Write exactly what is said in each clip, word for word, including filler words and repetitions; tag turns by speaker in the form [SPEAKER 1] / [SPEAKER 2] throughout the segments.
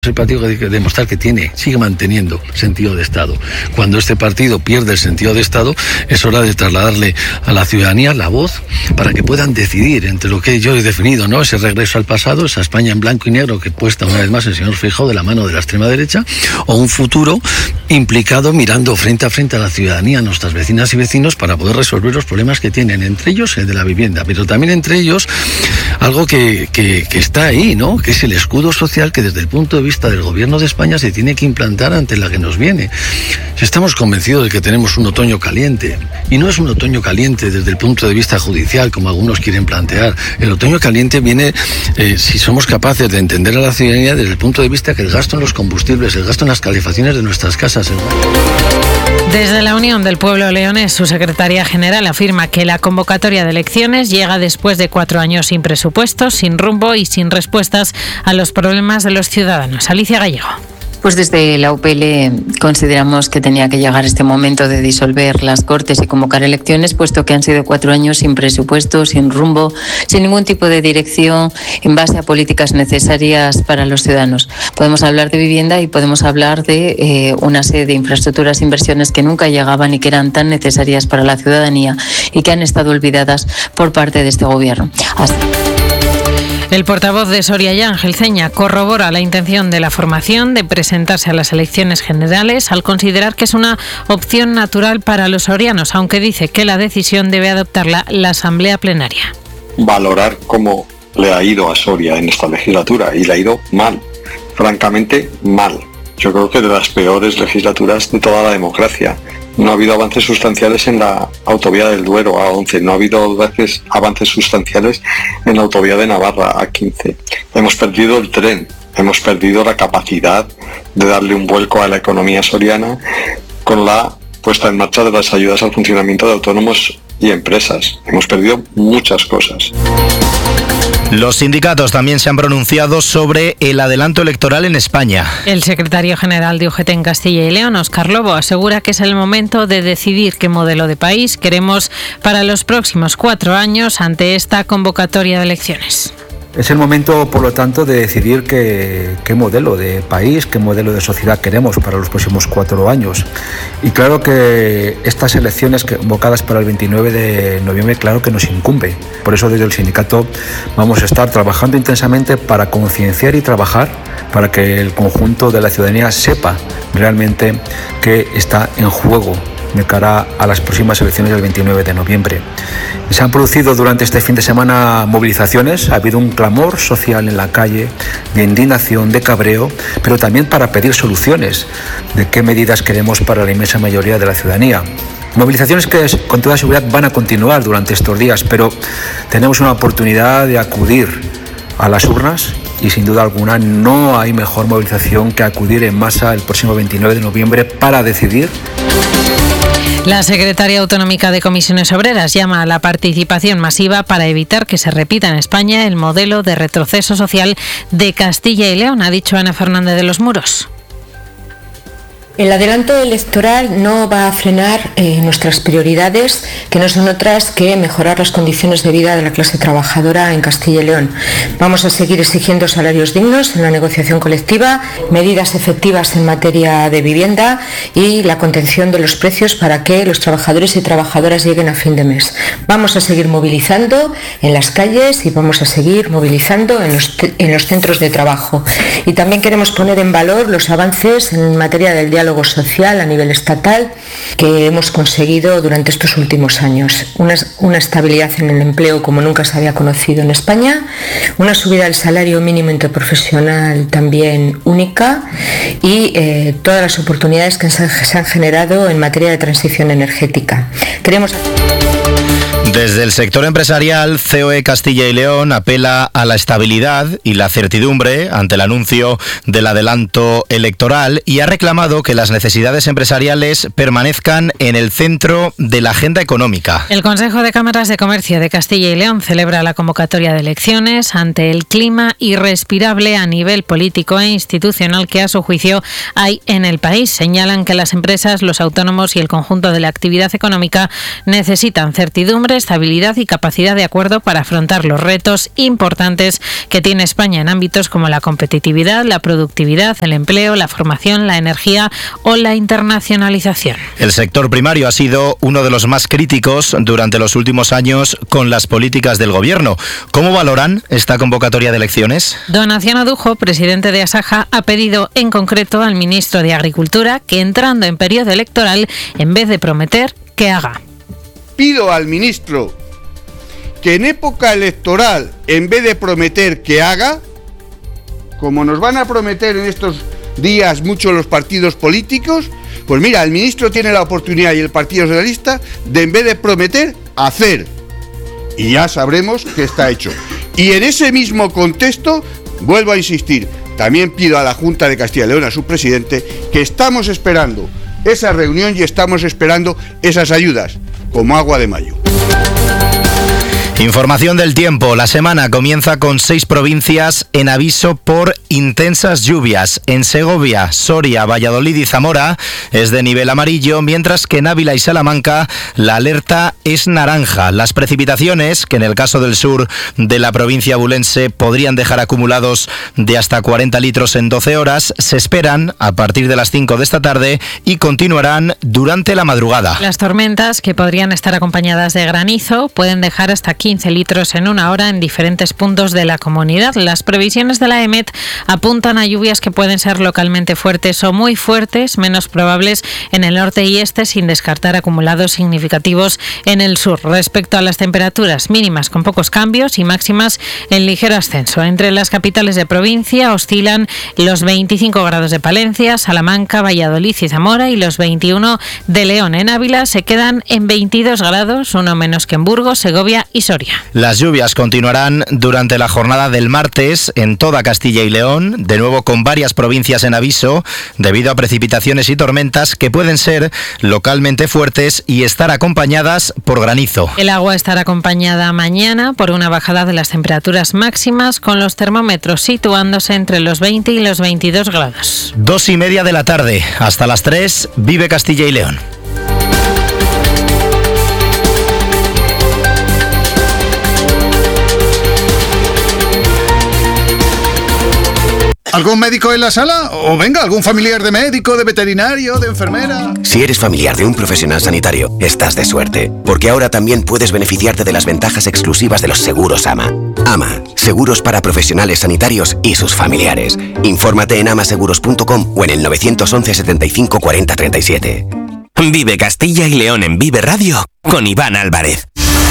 [SPEAKER 1] El partido que demostrar que tiene, sigue manteniendo sentido de Estado. Cuando este partido pierde el sentido de Estado, es hora de trasladarle a la ciudadanía la voz para que puedan decidir entre lo que yo he definido, ¿no? Ese regreso al pasado, esa España en blanco y negro que puesta una vez más el señor Feijóo de la mano de la extrema derecha, o un futuro implicado mirando frente a frente a la ciudadanía, a nuestras vecinas y vecinos, para poder resolver los problemas que tienen, entre ellos el de la vivienda, pero también entre ellos algo que, que, que está ahí, ¿no? Que es el escudo social que desde el punto de vista del gobierno de España se tiene que implantar ante la que nos viene. Estamos convencidos de que tenemos un otoño caliente, y no es un otoño caliente desde el punto de vista judicial, como algunos quieren plantear. El otoño caliente viene eh, si somos capaces de entender a la ciudadanía desde el punto de vista que el gasto en los combustibles, el gasto en las calefacciones de nuestras casas. El...
[SPEAKER 2] Desde la Unión del Pueblo Leonés, su secretaria general afirma que la convocatoria de elecciones llega después de cuatro años sin presupuestos, sin rumbo y sin respuestas a los problemas de los ciudadanos. Alicia Gallego.
[SPEAKER 3] Pues desde la U P L consideramos que tenía que llegar este momento de disolver las Cortes y convocar elecciones, puesto que han sido cuatro años sin presupuesto, sin rumbo, sin ningún tipo de dirección en base a políticas necesarias para los ciudadanos. Podemos hablar de vivienda y podemos hablar de eh, una serie de infraestructuras, inversiones que nunca llegaban y que eran tan necesarias para la ciudadanía y que han estado olvidadas por parte de este gobierno. Hasta...
[SPEAKER 2] El portavoz de Soria y Ángel Ceña corrobora la intención de la formación de presentarse a las elecciones generales al considerar que es una opción natural para los sorianos, aunque dice que la decisión debe adoptarla la Asamblea Plenaria.
[SPEAKER 4] Valorar cómo le ha ido a Soria en esta legislatura, y le ha ido mal, francamente mal. Yo creo que de las peores legislaturas de toda la democracia. No ha habido avances sustanciales en la autovía del Duero A once, no ha habido avances, avances sustanciales en la autovía de Navarra A quince. Hemos perdido el tren, hemos perdido la capacidad de darle un vuelco a la economía soriana con la puesta en marcha de las ayudas al funcionamiento de autónomos y empresas. Hemos perdido muchas cosas.
[SPEAKER 5] Los sindicatos también se han pronunciado sobre el adelanto electoral en España.
[SPEAKER 2] El secretario general de U G T en Castilla y León, Óscar Lobo, asegura que es el momento de decidir qué modelo de país queremos para los próximos cuatro años ante esta convocatoria de elecciones.
[SPEAKER 6] Es el momento, por lo tanto, de decidir qué, qué modelo de país, qué modelo de sociedad queremos para los próximos cuatro años. Y claro que estas elecciones convocadas para el veintinueve de noviembre, claro que nos incumbe. Por eso desde el sindicato vamos a estar trabajando intensamente para concienciar y trabajar para que el conjunto de la ciudadanía sepa realmente qué está en juego de cara a las próximas elecciones del veintinueve de noviembre. Se han producido durante este fin de semana movilizaciones, ha habido un clamor social en la calle, de indignación, de cabreo, pero también para pedir soluciones de qué medidas queremos para la inmensa mayoría de la ciudadanía. Movilizaciones que con toda seguridad van a continuar durante estos días, pero tenemos una oportunidad de acudir a las urnas y sin duda alguna no hay mejor movilización que acudir en masa el próximo veintinueve de noviembre para decidir.
[SPEAKER 2] La secretaria autonómica de Comisiones Obreras llama a la participación masiva para evitar que se repita en España el modelo de retroceso social de Castilla y León, ha dicho Ana Fernández de los Muros.
[SPEAKER 7] El adelanto electoral no va a frenar eh, nuestras prioridades, que no son otras que mejorar las condiciones de vida de la clase trabajadora en Castilla y León. Vamos a seguir exigiendo salarios dignos en la negociación colectiva, medidas efectivas en materia de vivienda y la contención de los precios para que los trabajadores y trabajadoras lleguen a fin de mes. Vamos a seguir movilizando en las calles y vamos a seguir movilizando en los, en los centros de trabajo. Y también queremos poner en valor los avances en materia del diálogo social a nivel estatal que hemos conseguido durante estos últimos años. Una, una estabilidad en el empleo como nunca se había conocido en España, una subida del salario mínimo interprofesional también única y eh, todas las oportunidades que se, se han generado en materia de transición energética. Queremos...
[SPEAKER 5] Desde el sector empresarial, C O E Castilla y León apela a la estabilidad y la certidumbre ante el anuncio del adelanto electoral y ha reclamado que las necesidades empresariales permanezcan en el centro de la agenda económica.
[SPEAKER 2] El Consejo de Cámaras de Comercio de Castilla y León celebra la convocatoria de elecciones ante el clima irrespirable a nivel político e institucional que a su juicio hay en el país. Señalan que las empresas, los autónomos y el conjunto de la actividad económica necesitan certidumbre certidumbre, estabilidad y capacidad de acuerdo para afrontar los retos importantes que tiene España en ámbitos como la competitividad, la productividad, el empleo, la formación, la energía o la internacionalización.
[SPEAKER 5] El sector primario ha sido uno de los más críticos durante los últimos años con las políticas del Gobierno. ¿Cómo valoran esta convocatoria de elecciones?
[SPEAKER 2] Donación Adujo, presidente de Asaja, ha pedido en concreto al ministro de Agricultura que, entrando en periodo electoral, en vez de prometer, que haga.
[SPEAKER 8] Pido al ministro que en época electoral, en vez de prometer, que haga, como nos van a prometer en estos días muchos los partidos políticos, pues mira, el ministro tiene la oportunidad y el Partido Socialista de, en vez de prometer, hacer. Y ya sabremos que está hecho. Y en ese mismo contexto, vuelvo a insistir, también pido a la Junta de Castilla y León, a su presidente, que estamos esperando esa reunión y estamos esperando esas ayudas, como agua de mayo.
[SPEAKER 5] Información del tiempo. La semana comienza con seis provincias en aviso por intensas lluvias. En Segovia, Soria, Valladolid y Zamora es de nivel amarillo, mientras que en Ávila y Salamanca la alerta es naranja. Las precipitaciones, que en el caso del sur de la provincia abulense podrían dejar acumulados de hasta cuarenta litros en doce horas, se esperan a partir de las cinco de esta tarde y continuarán durante la madrugada.
[SPEAKER 2] Las tormentas, que podrían estar acompañadas de granizo, pueden dejar hasta quince litros en una hora en diferentes puntos de la comunidad. Las previsiones de la EMET apuntan a lluvias que pueden ser localmente fuertes o muy fuertes, menos probables en el norte y este, sin descartar acumulados significativos en el sur. Respecto a las temperaturas mínimas, con pocos cambios, y máximas en ligero ascenso. Entre las capitales de provincia oscilan los veinticinco grados de Palencia, Salamanca, Valladolid y Zamora, y los veintiuno de León. En Ávila se quedan en veintidós grados, uno menos que en Burgos, Segovia y Soria.
[SPEAKER 5] Las lluvias continuarán durante la jornada del martes en toda Castilla y León, de nuevo con varias provincias en aviso, debido a precipitaciones y tormentas que pueden ser localmente fuertes y estar acompañadas por granizo.
[SPEAKER 2] El agua estará acompañada mañana por una bajada de las temperaturas máximas, con los termómetros situándose entre los veinte y los veintidós grados.
[SPEAKER 5] Dos y media de la tarde, hasta las tres, vive Castilla y León.
[SPEAKER 9] ¿Algún médico en la sala? O venga, algún familiar de médico, de veterinario, de enfermera.
[SPEAKER 10] Si eres familiar de un profesional sanitario, estás de suerte, porque ahora también puedes beneficiarte de las ventajas exclusivas de los seguros A M A. A M A, seguros para profesionales sanitarios y sus familiares. Infórmate en amaseguros punto com o en el nueve once setenta y cinco cuarenta treinta y siete.
[SPEAKER 11] Vive Castilla y León en Vive Radio con Iván Álvarez.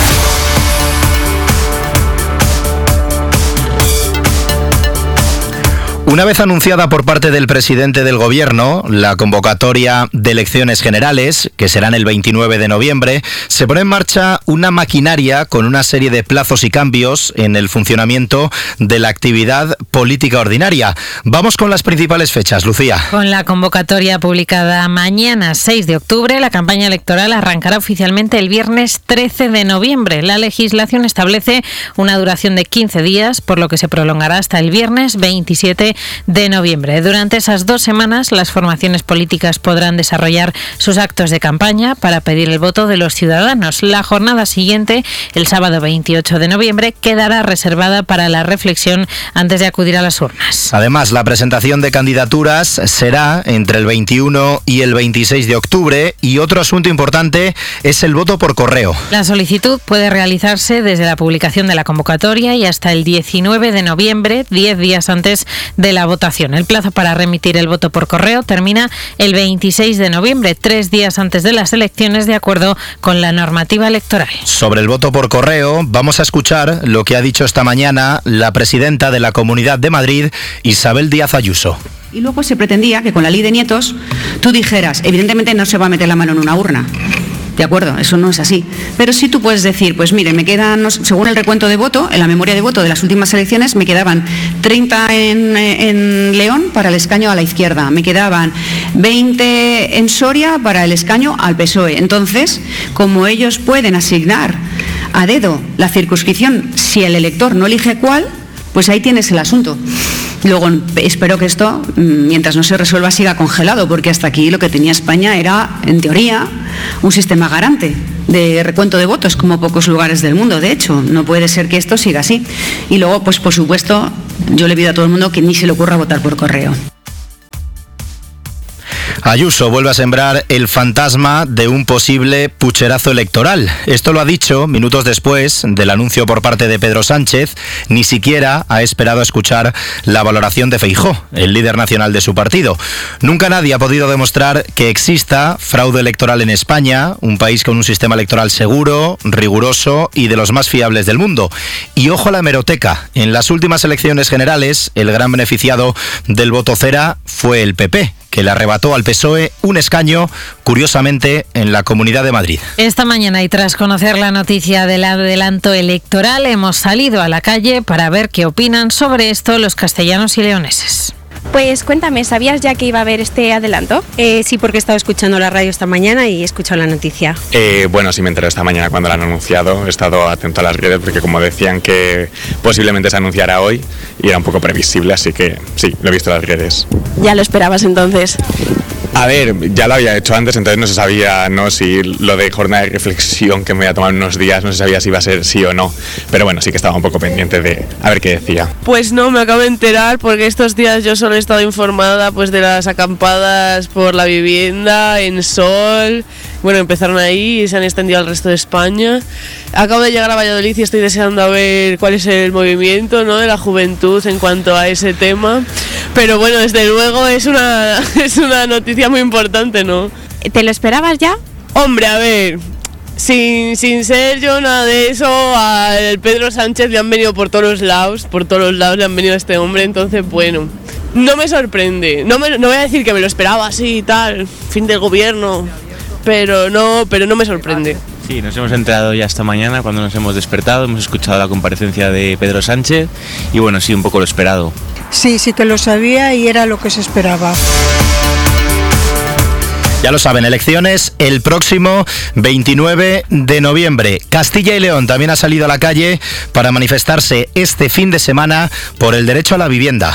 [SPEAKER 5] Una vez anunciada por parte del presidente del Gobierno la convocatoria de elecciones generales, que serán el veintinueve de noviembre, se pone en marcha una maquinaria con una serie de plazos y cambios en el funcionamiento de la actividad política ordinaria. Vamos con las principales fechas, Lucía.
[SPEAKER 2] Con la convocatoria publicada mañana, seis de octubre, la campaña electoral arrancará oficialmente el viernes trece de noviembre. La legislación establece una duración de quince días, por lo que se prolongará hasta el viernes veintisiete de noviembre. Durante esas dos semanas, las formaciones políticas podrán desarrollar sus actos de campaña para pedir el voto de los ciudadanos. La jornada siguiente, el sábado veintiocho de noviembre, quedará reservada para la reflexión antes de acudir a las urnas.
[SPEAKER 5] Además, la presentación de candidaturas será entre el veintiuno y el veintiséis de octubre, y otro asunto importante es el voto por correo.
[SPEAKER 2] La solicitud puede realizarse desde la publicación de la convocatoria y hasta el diecinueve de noviembre, diez días antes de la votación. El plazo para remitir el voto por correo termina el veintiséis de noviembre, tres días antes de las elecciones, de acuerdo con la normativa electoral.
[SPEAKER 5] Sobre el voto por correo, vamos a escuchar lo que ha dicho esta mañana la presidenta de la Comunidad de Madrid, Isabel Díaz Ayuso.
[SPEAKER 12] Y luego se pretendía que con la ley de nietos tú dijeras, evidentemente no se va a meter la mano en una urna. De acuerdo, eso no es así. Pero sí tú puedes decir, pues mire, me quedan, según el recuento de voto, en la memoria de voto de las últimas elecciones, me quedaban treinta en, en León para el escaño a la izquierda, me quedaban veinte en Soria para el escaño al P S O E. Entonces, como ellos pueden asignar a dedo la circunscripción, si el elector no elige cuál, pues ahí tienes el asunto. Luego espero que esto, mientras no se resuelva, siga congelado, porque hasta aquí lo que tenía España era, en teoría, un sistema garante de recuento de votos, como pocos lugares del mundo. De hecho, no puede ser que esto siga así. Y luego, pues por supuesto, yo le pido a todo el mundo que ni se le ocurra votar por correo.
[SPEAKER 5] Ayuso vuelve a sembrar el fantasma de un posible pucherazo electoral. Esto lo ha dicho minutos después del anuncio por parte de Pedro Sánchez. Ni siquiera ha esperado a escuchar la valoración de Feijóo, el líder nacional de su partido. Nunca nadie ha podido demostrar que exista fraude electoral en España, un país con un sistema electoral seguro, riguroso y de los más fiables del mundo. Y ojo a la hemeroteca. En las últimas elecciones generales, el gran beneficiado del voto cera fue el P P, que le arrebató al P S O E un escaño, curiosamente, en la Comunidad de Madrid.
[SPEAKER 2] Esta mañana, y tras conocer la noticia del adelanto electoral, hemos salido a la calle para ver qué opinan sobre esto los castellanos y leoneses.
[SPEAKER 13] Pues cuéntame, ¿sabías ya que iba a haber este adelanto?
[SPEAKER 14] Eh, sí, porque he estado escuchando la radio esta mañana y he escuchado la noticia.
[SPEAKER 15] Eh, bueno, sí me enteré esta mañana cuando la han anunciado. He estado atento a las redes porque como decían que posiblemente se anunciara hoy y era un poco previsible, así que sí, lo he visto en las redes.
[SPEAKER 13] ¿Ya lo esperabas entonces?
[SPEAKER 15] A ver, ya lo había hecho antes, entonces no se sabía, ¿no?, si lo de jornada de reflexión que me voy a tomar unos días, no se sabía si iba a ser sí o no. Pero bueno, sí que estaba un poco pendiente de a ver qué decía.
[SPEAKER 16] Pues no, me acabo de enterar porque estos días yo solo he estado informada pues de las acampadas por la vivienda, en Sol. Bueno, empezaron ahí y se han extendido al resto de España. Acabo de llegar a Valladolid y estoy deseando a ver cuál es el movimiento, ¿no?, de la juventud en cuanto a ese tema. Pero bueno, desde luego es una, es una noticia muy importante, ¿no?
[SPEAKER 13] ¿Te lo esperabas ya?
[SPEAKER 16] Hombre, a ver, sin, sin ser yo nada de eso, al Pedro Sánchez le han venido por todos los lados, por todos los lados le han venido a este hombre, entonces bueno, no me sorprende. No, me, no voy a decir que me lo esperaba así y tal, fin del gobierno, pero no, pero no me sorprende.
[SPEAKER 17] Sí, nos hemos enterado ya esta mañana cuando nos hemos despertado, hemos escuchado la comparecencia de Pedro Sánchez y bueno, sí, un poco lo esperado.
[SPEAKER 18] Sí, sí que lo sabía y era lo que se esperaba.
[SPEAKER 5] Ya lo saben, elecciones el próximo veintinueve de noviembre. Castilla y León también ha salido a la calle para manifestarse este fin de semana por el derecho a la vivienda.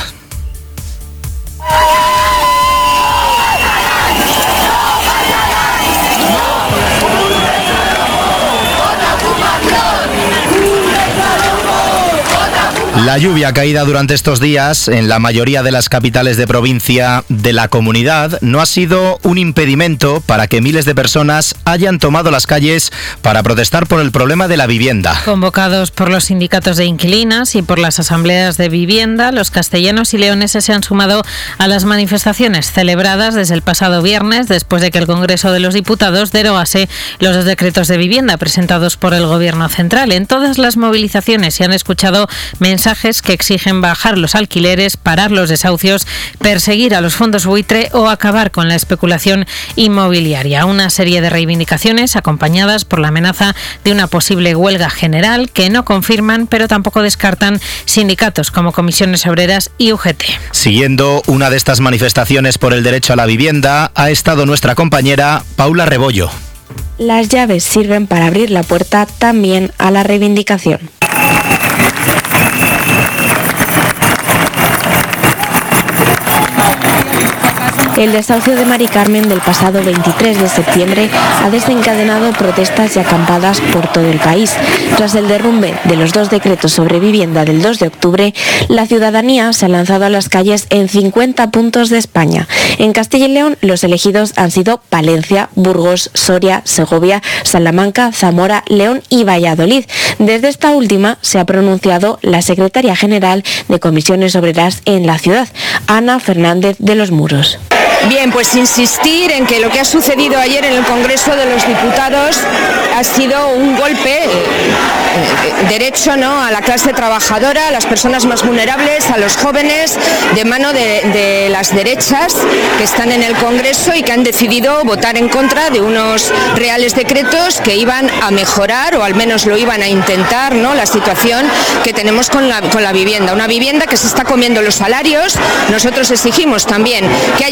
[SPEAKER 5] La lluvia caída durante estos días en la mayoría de las capitales de provincia de la comunidad no ha sido un impedimento para que miles de personas hayan tomado las calles para protestar por el problema de la vivienda.
[SPEAKER 2] Convocados por los sindicatos de inquilinas y por las asambleas de vivienda, los castellanos y leoneses se han sumado a las manifestaciones celebradas desde el pasado viernes después de que el Congreso de los Diputados derogase los dos decretos de vivienda presentados por el Gobierno central. En todas las movilizaciones se han escuchado mensajes que exigen bajar los alquileres, parar los desahucios, perseguir a los fondos buitre o acabar con la especulación inmobiliaria. Una serie de reivindicaciones acompañadas por la amenaza de una posible huelga general que no confirman, pero tampoco descartan sindicatos como Comisiones Obreras y U G T.
[SPEAKER 5] Siguiendo una de estas manifestaciones por el derecho a la vivienda ha estado nuestra compañera Paula Rebollo.
[SPEAKER 19] Las llaves sirven para abrir la puerta también a la reivindicación. El desahucio de Mari Carmen del pasado veintitrés de septiembre ha desencadenado protestas y acampadas por todo el país. Tras el derrumbe de los dos decretos sobre vivienda del dos de octubre, la ciudadanía se ha lanzado a las calles en cincuenta puntos de España. En Castilla y León, los elegidos han sido Palencia, Burgos, Soria, Segovia, Salamanca, Zamora, León y Valladolid. Desde esta última se ha pronunciado la secretaria general de Comisiones Obreras en la ciudad, Ana Fernández de los Muros.
[SPEAKER 20] Bien, pues insistir en que lo que ha sucedido ayer en el Congreso de los Diputados ha sido un golpe eh, derecho, ¿no?, a la clase trabajadora, a las personas más vulnerables, a los jóvenes, de mano de, de las derechas que están en el Congreso y que han decidido votar en contra de unos reales decretos que iban a mejorar, o al menos lo iban a intentar, ¿no?, la situación que tenemos con la, con la vivienda. Una vivienda que se está comiendo los salarios. Nosotros exigimos también que haya una subida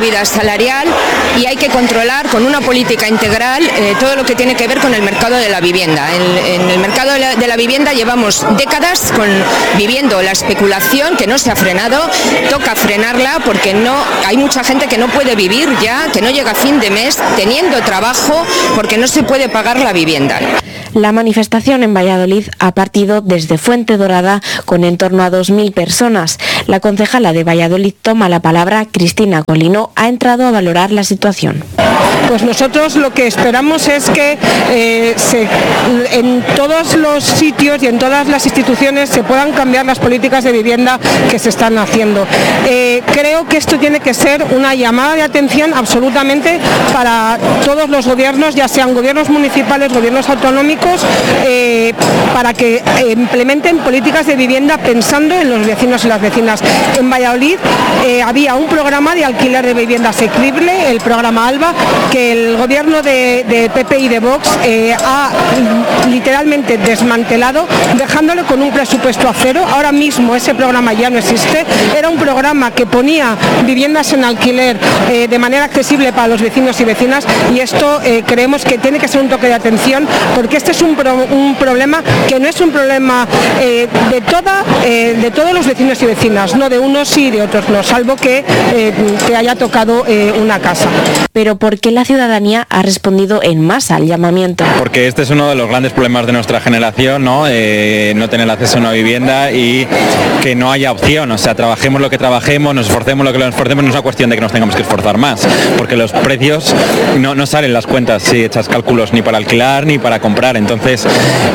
[SPEAKER 20] subida salarial y hay que controlar con una política integral eh, todo lo que tiene que ver con el mercado de la vivienda. En, en el mercado de la, de la vivienda llevamos décadas con, viviendo la especulación que no se ha frenado, toca frenarla porque no hay mucha gente que no puede vivir ya, que no llega a fin de mes teniendo trabajo porque no se puede pagar la vivienda.
[SPEAKER 19] La manifestación en Valladolid ha partido desde Fuente Dorada con en torno a dos mil personas. La concejala de Valladolid toma la palabra, Cristina Colino, ha entrado a valorar la situación.
[SPEAKER 18] Pues nosotros lo que esperamos es que eh, se, en todos los sitios y en todas las instituciones se puedan cambiar las políticas de vivienda que se están haciendo. Eh, creo que esto tiene que ser una llamada de atención absolutamente para todos los gobiernos, ya sean gobiernos municipales, gobiernos autonómicos, eh, para que eh, implementen políticas de vivienda pensando en los vecinos y las vecinas. En Valladolid eh, había un programa de alquiler de vivienda asequible, el programa ALBA, que el gobierno de, de P P y de Vox eh, ha literalmente desmantelado, dejándolo con un presupuesto a cero. Ahora mismo ese programa ya no existe. Era un programa que ponía viviendas en alquiler eh, de manera accesible para los vecinos y vecinas, y esto eh, creemos que tiene que ser un toque de atención, porque este es un, pro, un problema que no es un problema eh, de, toda, eh, de todos los vecinos y vecinas, no de unos sí y de otros no, salvo que eh, te haya tocado eh, una casa.
[SPEAKER 19] Pero ¿por qué la ciudadanía ha respondido en masa al llamamiento?
[SPEAKER 21] Porque este es uno de los grandes problemas de nuestra generación, ¿no? Eh, no tener acceso a una vivienda y que no haya opción, o sea, trabajemos lo que trabajemos, nos esforcemos lo que nos esforcemos, no es una cuestión de que nos tengamos que esforzar más, porque los precios no, no salen las cuentas si echas cálculos ni para alquilar ni para comprar, entonces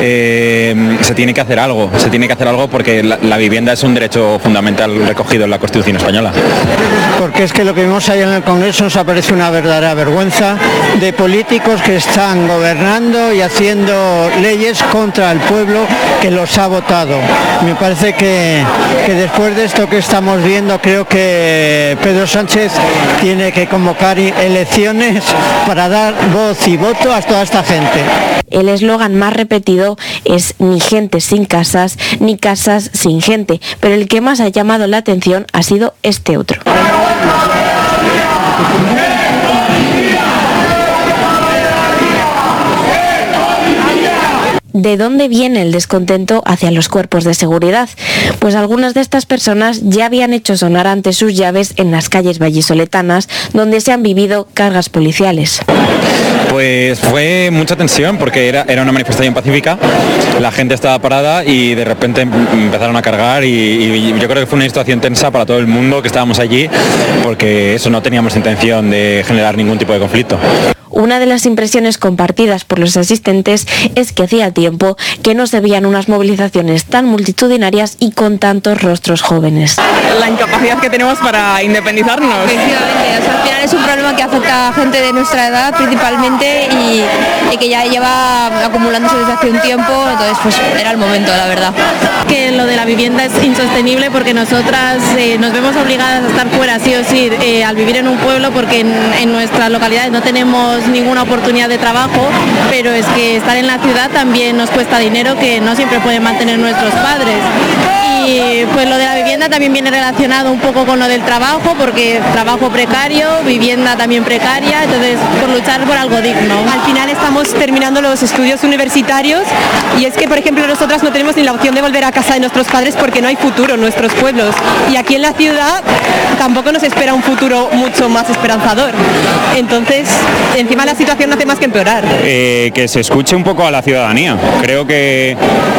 [SPEAKER 21] eh, se tiene que hacer algo, se tiene que hacer algo porque la, la vivienda es un derecho fundamental recogido en la Constitución española.
[SPEAKER 22] Porque es que lo que vimos ahí en el Congreso nos aparece una verdadera vergüenza de políticos que están gobernando y haciendo leyes contra el pueblo que los ha votado. Me parece que, que después de esto que estamos viendo, creo que Pedro Sánchez tiene que convocar elecciones para dar voz y voto a toda esta gente.
[SPEAKER 19] El eslogan más repetido es ni gente sin casas, ni casas sin gente, pero el que más ha llamado la atención ha sido este otro. ¿De dónde viene el descontento hacia los cuerpos de seguridad? Pues algunas de estas personas ya habían hecho sonar ante sus llaves en las calles vallisoletanas, donde se han vivido cargas policiales.
[SPEAKER 21] Pues fue mucha tensión porque era, era una manifestación pacífica, la gente estaba parada y de repente empezaron a cargar y, y yo creo que fue una situación tensa para todo el mundo que estábamos allí, porque eso, no teníamos intención de generar ningún tipo de conflicto.
[SPEAKER 19] Una de las impresiones compartidas por los asistentes es que hacía tiempo que no se veían unas movilizaciones tan multitudinarias y con tantos rostros jóvenes.
[SPEAKER 23] La incapacidad que tenemos para independizarnos.
[SPEAKER 24] Efectivamente, o sea, al final es un problema que afecta a gente de nuestra edad principalmente y, y que ya lleva acumulándose desde hace un tiempo, entonces pues era el momento, la verdad.
[SPEAKER 25] Que lo de la vivienda es insostenible porque nosotras eh, nos vemos obligadas a estar fuera sí o sí eh, al vivir en un pueblo, porque en, en nuestras localidades no tenemos ninguna oportunidad de trabajo, pero es que estar en la ciudad también nos cuesta dinero que no siempre pueden mantener nuestros padres. Y pues lo de la vivienda también viene relacionado un poco con lo del trabajo, porque trabajo precario, vivienda también precaria, entonces por luchar por algo digno.
[SPEAKER 26] Al final estamos terminando los estudios universitarios y es que, por ejemplo, nosotras no tenemos ni la opción de volver a casa de nuestros padres porque no hay futuro en nuestros pueblos, y aquí en la ciudad tampoco nos espera un futuro mucho más esperanzador. Entonces, encima la situación no hace más que empeorar.
[SPEAKER 21] Eh, que se escuche un poco a la ciudadanía. Creo que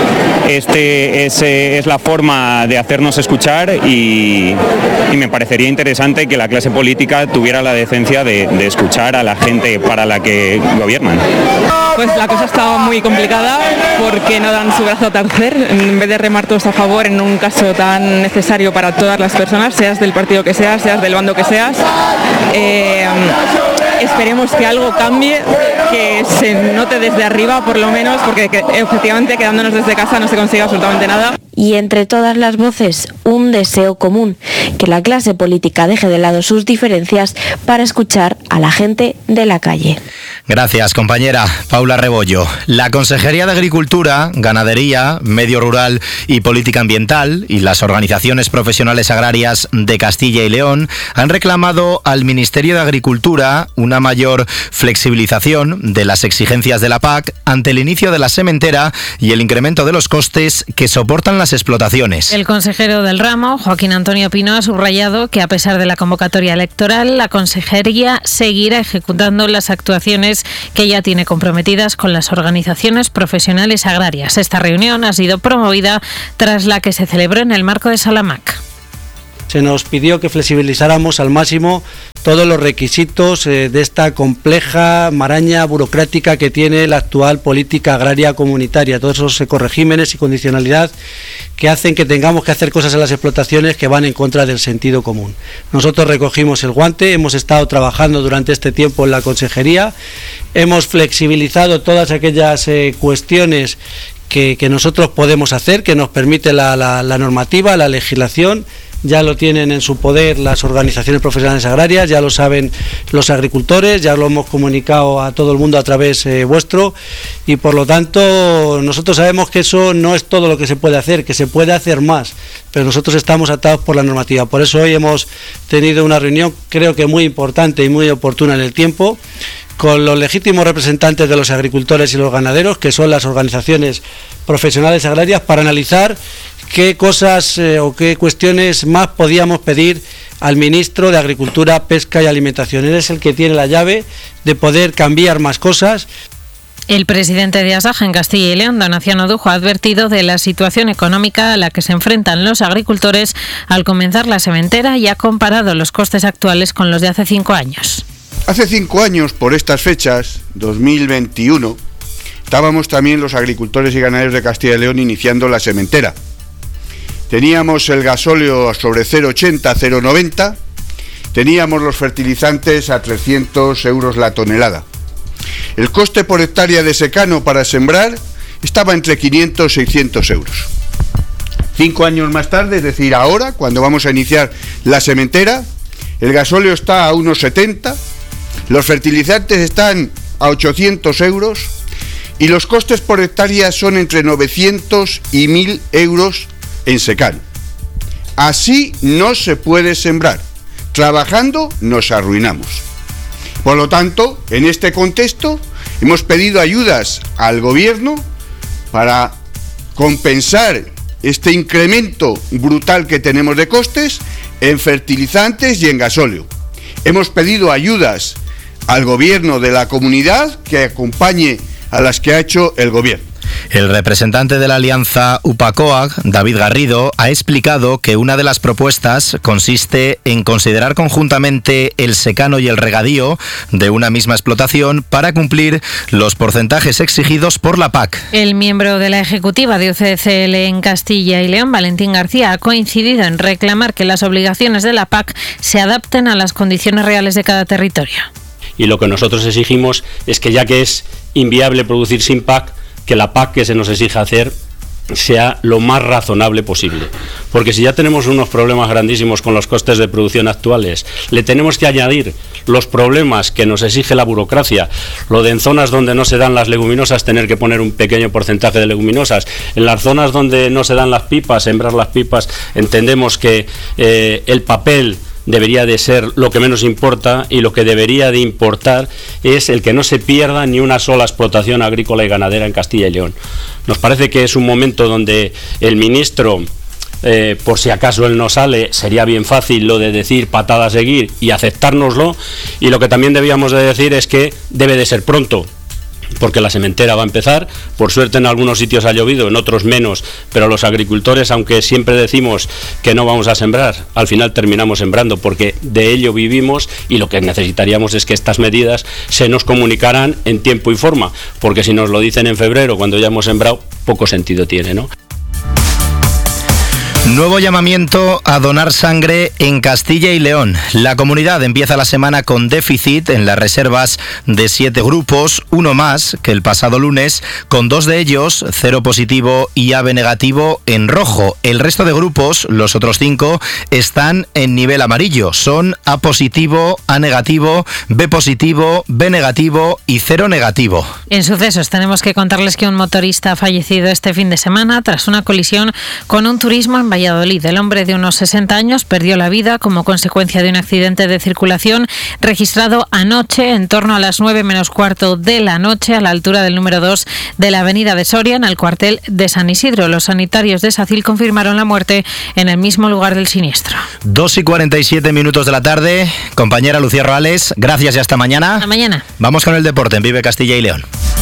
[SPEAKER 21] este es, eh, es la forma de hacernos escuchar y, y me parecería interesante que la clase política tuviera la decencia de, de escuchar a la gente para la que gobiernan.
[SPEAKER 23] Pues la cosa está muy complicada porque no dan su brazo a torcer, en vez de remar todos a favor en un caso tan necesario para todas las personas, seas del partido que seas, seas del bando que seas. Eh, esperemos que algo cambie, que se note desde arriba por lo menos, porque que, efectivamente quedándonos desde casa no se consigue absolutamente nada.
[SPEAKER 19] y entre todas las voces un deseo común, que la clase política deje de lado sus diferencias para escuchar a la gente de la calle.
[SPEAKER 5] Gracias, compañera Paula Rebollo. La Consejería de Agricultura, Ganadería, Medio Rural y Política Ambiental y las organizaciones profesionales agrarias de Castilla y León han reclamado al Ministerio de Agricultura una mayor flexibilización de las exigencias de la P A C ante el inicio de la sementera y el incremento de los costes que soportan las explotaciones.
[SPEAKER 2] El consejero del ramo, Joaquín Antonio Pino, ha subrayado que a pesar de la convocatoria electoral, la Consejería seguirá ejecutando las actuaciones que ya tiene comprometidas con las organizaciones profesionales agrarias. Esta reunión ha sido promovida tras la que se celebró en el marco de Salamac.
[SPEAKER 1] Se nos pidió que flexibilizáramos al máximo todos los requisitos eh, de esta compleja maraña burocrática que tiene la actual política agraria comunitaria, todos esos ecoregímenes y condicionalidad que hacen que tengamos que hacer cosas en las explotaciones que van en contra del sentido común. Nosotros recogimos el guante, hemos estado trabajando durante este tiempo en la consejería, hemos flexibilizado todas aquellas eh, cuestiones que, que nosotros podemos hacer, que nos permite la, la, la normativa, la legislación. Ya lo tienen en su poder las organizaciones profesionales agrarias, ya lo saben los agricultores, ya lo hemos comunicado a todo el mundo a través eh, vuestro y por lo tanto nosotros sabemos que eso no es todo lo que se puede hacer, que se puede hacer más, pero nosotros estamos atados por la normativa. Por eso hoy hemos tenido una reunión creo que muy importante y muy oportuna en el tiempo con los legítimos representantes de los agricultores y los ganaderos, que son las organizaciones profesionales agrarias, para analizar qué cosas eh, o qué cuestiones más podíamos pedir al ministro de Agricultura, Pesca y Alimentación. Él es el que tiene la llave de poder cambiar más cosas.
[SPEAKER 2] El presidente de Asaja en Castilla y León, Donaciano Dujo, ha advertido de la situación económica a la que se enfrentan los agricultores al comenzar la sementera y ha comparado los costes actuales con los de hace cinco años.
[SPEAKER 3] Hace cinco años, por estas fechas, dos mil veintiuno, estábamos también los agricultores y ganaderos de Castilla y León iniciando la sementera. Teníamos el gasóleo sobre cero coma ochenta, cero coma noventa, teníamos los fertilizantes a trescientos euros la tonelada. El coste por hectárea de secano para sembrar estaba entre quinientos y seiscientos euros. Cinco años más tarde, es decir, ahora, cuando vamos a iniciar la sementera, el gasóleo está a uno setenta, los fertilizantes están a ochocientos euros y los costes por hectárea son entre novecientos y mil euros en secano. Así no se puede sembrar. Trabajando nos arruinamos. Por lo tanto, en este contexto, hemos pedido ayudas al gobierno para compensar este incremento brutal que tenemos de costes en fertilizantes y en gasóleo. Hemos pedido ayudas al gobierno de la comunidad que acompañe a las que ha hecho el gobierno.
[SPEAKER 5] El representante de la alianza UPACOAG, David Garrido, ha explicado que una de las propuestas consiste en considerar conjuntamente el secano y el regadío de una misma explotación para cumplir los porcentajes exigidos por la P A C.
[SPEAKER 2] El miembro de la ejecutiva de U C C L en Castilla y León, Valentín García, ha coincidido en reclamar que las obligaciones de la P A C se adapten a las condiciones reales de cada territorio.
[SPEAKER 4] Y lo que nosotros exigimos es que, ya que es inviable producir sin P A C, que la P A C que se nos exige hacer sea lo más razonable posible. Porque si ya tenemos unos problemas grandísimos con los costes de producción actuales, le tenemos que añadir los problemas que nos exige la burocracia, lo de en zonas donde no se dan las leguminosas tener que poner un pequeño porcentaje de leguminosas, en las zonas donde no se dan las pipas, sembrar las pipas, entendemos que eh, el papel debería de ser lo que menos importa, y lo que debería de importar es el que no se pierda ni una sola explotación agrícola y ganadera en Castilla y León. Nos parece que es un momento donde el ministro, eh, por si acaso él no sale, sería bien fácil lo de decir patada a seguir y aceptárnoslo, y lo que también debíamos de decir es que debe de ser pronto, porque la sementera va a empezar. Por suerte en algunos sitios ha llovido, en otros menos, pero los agricultores, aunque siempre decimos que no vamos a sembrar, al final terminamos sembrando, porque de ello vivimos, y lo que necesitaríamos es que estas medidas se nos comunicaran en tiempo y forma, porque si nos lo dicen en febrero, cuando ya hemos sembrado, poco sentido tiene, ¿no?
[SPEAKER 5] Nuevo llamamiento a donar sangre en Castilla y León. La comunidad empieza la semana con déficit en las reservas de siete grupos, uno más que el pasado lunes, con dos de ellos cero positivo y A B negativo en rojo. El resto de grupos, los otros cinco, están en nivel amarillo. Son A positivo, A negativo, B positivo, B negativo y cero negativo.
[SPEAKER 2] En sucesos tenemos que contarles que un motorista ha fallecido este fin de semana tras una colisión con un turismo en Valladolid. El hombre de unos sesenta años perdió la vida como consecuencia de un accidente de circulación registrado anoche en torno a las nueve menos cuarto de la noche a la altura del número dos de la avenida de Soria, en el cuartel de San Isidro. Los sanitarios de SACIL confirmaron la muerte en el mismo lugar del siniestro.
[SPEAKER 5] dos y cuarenta y siete minutos de la tarde. Compañera Lucía Roales, gracias y hasta mañana.
[SPEAKER 2] Hasta mañana.
[SPEAKER 5] Vamos con el deporte en Vive Castilla y León.